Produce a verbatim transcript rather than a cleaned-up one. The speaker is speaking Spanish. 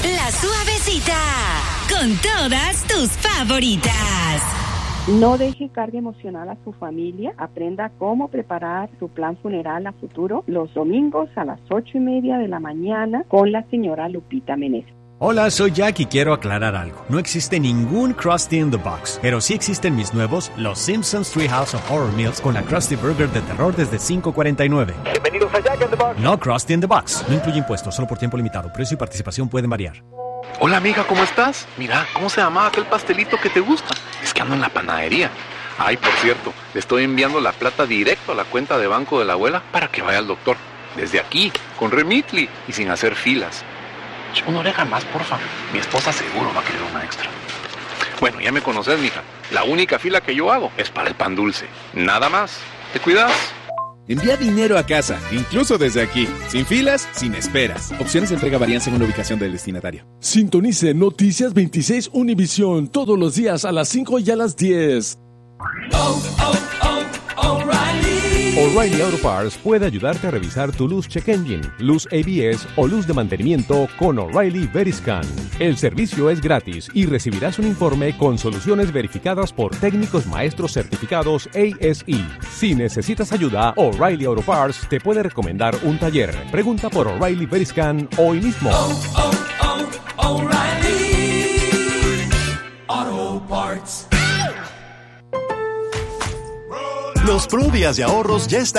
La Suavecita, con todas tus favoritas. No deje carga emocional a su familia. Aprenda cómo preparar su plan funeral a futuro los domingos a las ocho y media de la mañana con la señora Lupita Meneses. Hola, soy Jack y quiero aclarar algo. No existe ningún Krusty in the Box, pero sí existen mis nuevos Los Simpsons Treehouse of Horror Meals con la Krusty Burger de terror desde cinco cuarenta y nueve. Bienvenidos a Jack in the Box. No Krusty in the Box. No incluye impuestos, solo por tiempo limitado. Precio y participación pueden variar. Hola amiga, ¿cómo estás? Mira, ¿cómo se llamaba aquel pastelito que te gusta? Es que ando en la panadería. Ay, por cierto, le estoy enviando la plata directo a la cuenta de banco de la abuela para que vaya al doctor. Desde aquí, con Remitly y sin hacer filas. Una oreja más, porfa. Mi esposa seguro va a querer una extra. Bueno, ya me conoces, mija. La única fila que yo hago es para el pan dulce. Nada más. ¿Te cuidas? Envía dinero a casa, incluso desde aquí. Sin filas, sin esperas. Opciones de entrega varían según la ubicación del destinatario. Sintonice Noticias veintiséis Univisión todos los días a las cinco y a las diez. Oh, oh, oh, O'Reilly. O'Reilly Auto Parts puede ayudarte a revisar tu luz check engine, luz A B S o luz de mantenimiento con O'Reilly Veriscan. El servicio es gratis y recibirás un informe con soluciones verificadas por técnicos maestros certificados A S E. Si necesitas ayuda, O'Reilly Auto Parts te puede recomendar un taller. Pregunta por O'Reilly Veriscan hoy mismo. Oh, oh, oh, O'Reilly Auto Parts. Los Pro Días de Ahorros ya están